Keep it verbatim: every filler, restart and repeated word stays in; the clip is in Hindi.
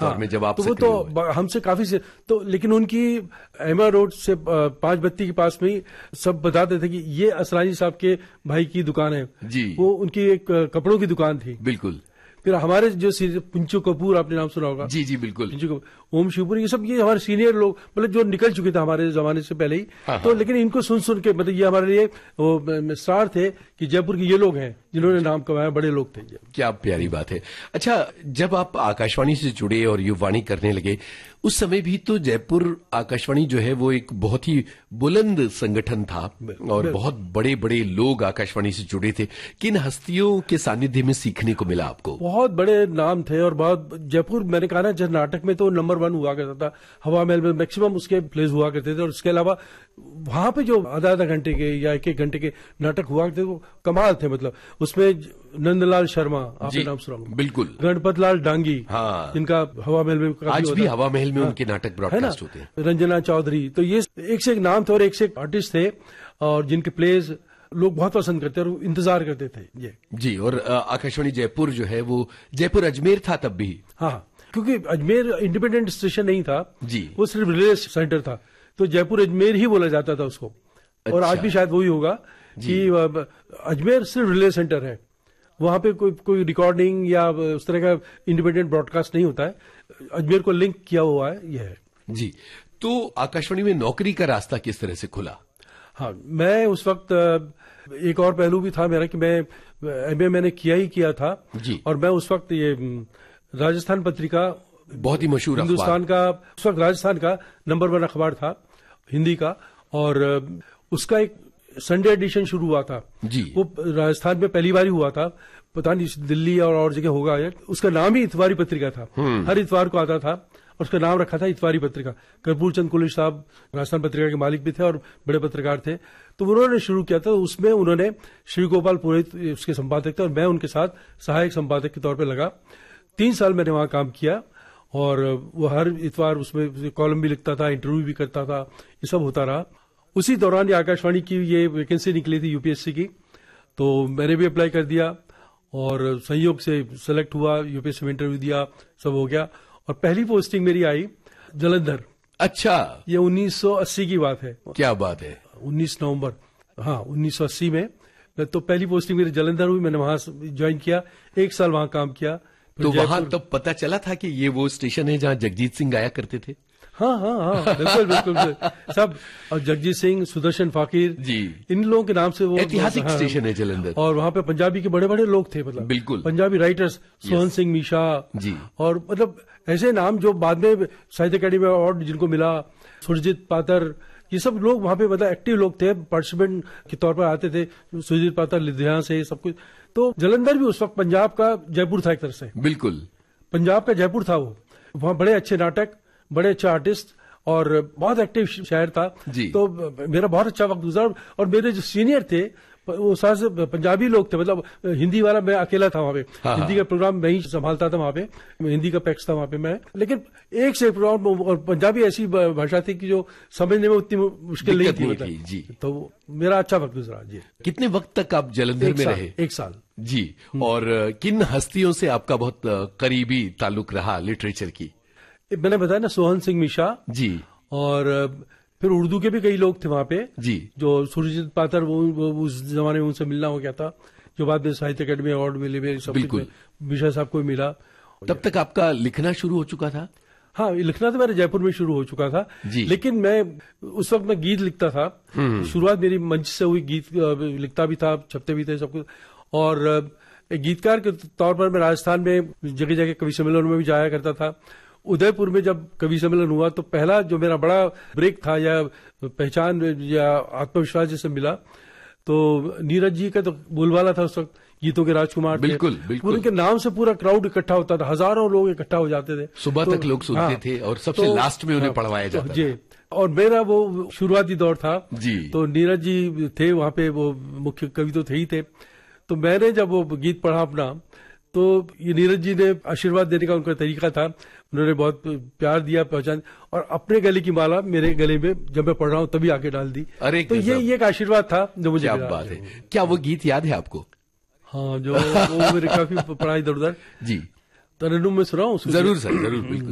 दौर हाँ, में जब आप तो वो तो हमसे काफी से तो, लेकिन उनकी एमा रोड से पांच बत्ती के पास में ही सब बताते थे कि ये असरानी साहब के भाई की दुकान है जी। वो उनकी एक कपड़ों की दुकान थी। बिल्कुल। फिर हमारे जो पिंचू कपूर, आपने नाम सुना होगा। जी जी बिल्कुल। पिंचू कपूर, ओम शिवपुरी, ये सब ये हमारे सीनियर लोग, मतलब जो निकल चुके थे हमारे जमाने से पहले ही। हाँ, तो हाँ। लेकिन इनको सुन सुन के मतलब ये हमारे लिए वो स्टार थे कि जयपुर के ये लोग हैं जिन्होंने नाम कमाया, बड़े लोग थे। क्या प्यारी बात है। अच्छा, जब आप आकाशवाणी से जुड़े और युवावाणी करने लगे, उस समय भी तो जयपुर आकाशवाणी जो है वो एक बहुत ही बुलंद संगठन था और बहुत बड़े बड़े लोग आकाशवाणी से जुड़े थे। किन हस्तियों के सानिध्य में सीखने को मिला आपको? बहुत बड़े नाम थे और बहुत जयपुर, मैंने कहा ना, जब नाटक में तो नंबर वन हुआ करता था। हवा महल में मैक्सिमम उसके प्लेस हुआ करते थे और उसके अलावा वहां पे जो आधा आधा घंटे के या एक एक घंटे के नाटक हुआ करते थे वो कमाल थे। मतलब उसमें नंदलाल शर्मा, आपने नाम सुना होगा। बिल्कुल। गणपत लाल डांगी, हाँ। जिनका हवा महल में आज भी हवा महल में हाँ, उनके नाटक ब्रॉडकास्ट होते हैं। रंजना चौधरी, तो ये एक से एक नाम थे और एक से एक आर्टिस्ट थे और जिनके प्लेस लोग बहुत पसंद करते और इंतजार करते थे। ये जी। और आकाशवाणी जयपुर जो है वो जयपुर अजमेर था तब भी। हाँ, क्योंकि अजमेर इंडिपेंडेंट स्टेशन नहीं था जी, वो सिर्फ रिले सेंटर था, तो जयपुर अजमेर ही बोला जाता था उसको। अच्छा। और आज भी शायद वही होगा कि अजमेर सिर्फ रिले सेंटर है, वहां पे कोई कोई रिकॉर्डिंग या उस तरह का इंडिपेंडेंट ब्रॉडकास्ट नहीं होता है। अजमेर को लिंक किया हुआ है यह है जी। तो आकाशवाणी में नौकरी का रास्ता किस तरह से खुला? हाँ, मैं उस वक्त एक और पहलू भी था मेरा कि मैं एमए मैंने किया ही किया था जी। और मैं उस वक्त ये राजस्थान पत्रिका, बहुत ही मशहूर हिंदुस्तान का, उस वक्त राजस्थान का नंबर वन अखबार था हिंदी का, और उसका एक संडे एडिशन शुरू हुआ था जी। वो राजस्थान में पहली बार ही हुआ था, पता नहीं दिल्ली और और जगह होगा। उसका नाम ही इतवारी पत्रिका था, हर इतवार को आता था और उसका नाम रखा था इतवारी पत्रिका। कर्पूर चंद कुलिश साहब राजस्थान पत्रिका के मालिक भी थे और बड़े पत्रकार थे, तो उन्होंने शुरू किया था। उसमें उन्होंने श्री गोपाल पुरोहित उसके संपादक थे और मैं उनके साथ सहायक संपादक के तौर पर लगा। तीन साल मैंने वहां काम किया और वो हर इतवार उसमें कॉलम भी लिखता था, इंटरव्यू भी करता था, ये सब होता रहा। उसी दौरान ये आकाशवाणी की ये वैकेंसी निकली थी यूपीएससी की, तो मैंने भी अप्लाई कर दिया और संयोग से सेलेक्ट हुआ, यूपीएससी में इंटरव्यू दिया, सब हो गया और पहली पोस्टिंग मेरी आई जालंधर। अच्छा, ये उन्नीस सौ अस्सी की बात है। क्या बात है। उन्नीस नवंबर, हाँ उन्नीस सौ अस्सी में तो पहली पोस्टिंग मेरी जालंधर हुई। मैंने वहां ज्वाइन किया, एक साल वहां काम किया। तो वहां तब पता चला था कि ये वो स्टेशन है जहां जगजीत सिंह गाया करते थे? हाँ हाँ हाँ, बिल्कुल बिल्कुल सब, और जगजीत सिंह, सुदर्शन फाकिर जी, इन लोगों के नाम से वो ऐतिहासिक हाँ, स्टेशन है जालंधर। और वहां पे पंजाबी के बड़े बड़े लोग थे, मतलब बिल्कुल पंजाबी राइटर्स, सोहन सिंह मीशा जी, और मतलब ऐसे नाम जो बाद में साहित्य अकेडमी अवार्ड जिनको मिला, सुरजीत पातर, ये सब लोग वहां पे मतलब एक्टिव लोग थे, पार्टिसिपेंट के तौर पर आते थे। सुरजीत पातर लुधियाना से, सब कुछ। तो जालंधर भी उस वक्त पंजाब का जयपुर था एक तरह से, बिल्कुल पंजाब का जयपुर था वो। वहां बड़े अच्छे नाटक, बड़े अच्छे आर्टिस्ट और बहुत एक्टिव शहर था जी। तो मेरा बहुत अच्छा वक्त गुजरा और मेरे जो सीनियर थे वो सारे पंजाबी लोग थे, मतलब हिंदी वाला मैं अकेला था वहां पे। हाँ, हिंदी का प्रोग्राम मैं ही संभालता था वहां पे, हिंदी का पैक्स था वहां पे मैं। लेकिन एक से एक प्रोग्राम, और पंजाबी ऐसी भाषा थी कि जो समझने में उतनी मुश्किल नहीं थी, मतलब जी। तो मेरा अच्छा वक्त गुजरा जी। कितने वक्त तक आप जालंधर में रहे? एक साल जी। और किन हस्तियों से आपका बहुत करीबी ताल्लुक रहा लिटरेचर की? मैंने बताया ना, सोहन सिंह मीशा जी, और फिर उर्दू के भी कई लोग थे वहां पे जी, जो सुरजीत पातर, वो, वो उस जमाने में उनसे मिलना हो गया था, जो बाद में साहित्य अकेडमी अवार्ड मिले मेरे, सब बिल्कुल मीशा साहब को मिला। तब तक आपका लिखना शुरू हो चुका था? हाँ, लिखना तो मेरे जयपुर में शुरू हो चुका था जी। लेकिन मैं उस वक्त मैं गीत लिखता था, शुरुआत मेरी मंच से हुई, गीत लिखता भी था, छपते भी थे, सब कुछ। और एक गीतकार के तौर पर मैं राजस्थान में जगह जगह कवि सम्मेलन में भी जाया करता था। उदयपुर में जब कवि सम्मेलन हुआ तो पहला जो मेरा बड़ा ब्रेक था या पहचान या आत्मविश्वास जैसे मिला, तो नीरज जी का तो बोलबाला था उस वक्त, गीतों के राजकुमार, बिल्कुल बिल्कुल, उनके नाम से पूरा क्राउड इकट्ठा होता था, हजारों लोग इकट्ठा हो जाते थे, सुबह तो, तक लोग सुनते हाँ, थे और सबसे तो, लास्ट में उन्हें हाँ, पढ़वाया जाता जी। और मेरा वो शुरुआती दौर था जी। तो नीरज जी थे वहां पे, वो मुख्य कवि तो थे ही थे। तो मैंने जब वो गीत पढ़ा अपना, तो ये नीरज जी ने आशीर्वाद देने का उनका तरीका था, उन्होंने बहुत प्यार दिया, पहचान, और अपने गले की माला मेरे गले में जब मैं पढ़ रहा हूँ तभी आके डाल दी। अरे तो ये ये एक आशीर्वाद था जो मुझे। क्या बात है। क्या वो गीत याद है आपको? हाँ, जो वो मेरे काफी पढ़ा इधर उधर जी। तरन्नुम में सुनाऊं? जरूर सर, जरूर, बिल्कुल।